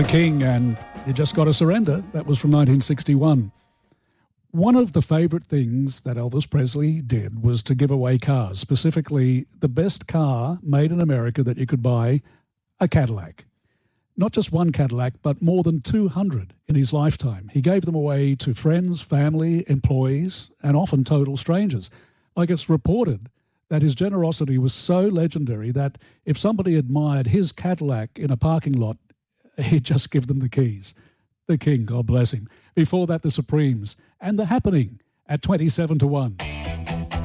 The King and You Just Gotta Surrender. That was from 1961. One of the favourite things that Elvis Presley did was to give away cars, specifically the best car made in America that you could buy, a Cadillac. Not just one Cadillac, but more than 200 in his lifetime. He gave them away to friends, family, employees, and often total strangers. Like, it's reported that his generosity was so legendary that if somebody admired his Cadillac in a parking lot, he'd just give them the keys. The King, God bless him. Before that, the Supremes and The Happening at 27-1.